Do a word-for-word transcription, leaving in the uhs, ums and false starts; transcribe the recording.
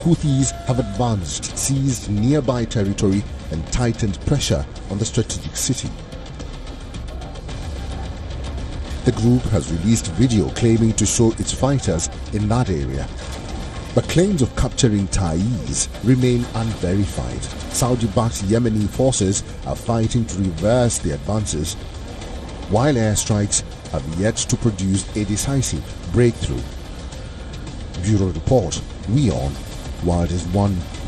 Houthis have advanced, seized nearby territory and tightened pressure on the strategic city. The group has released video claiming to show its fighters in that area. But claims of capturing Taiz remain unverified. Saudi-backed Yemeni forces are fighting to reverse the advances, while airstrikes have yet to produce a decisive breakthrough. Bureau Report, WION, World is One.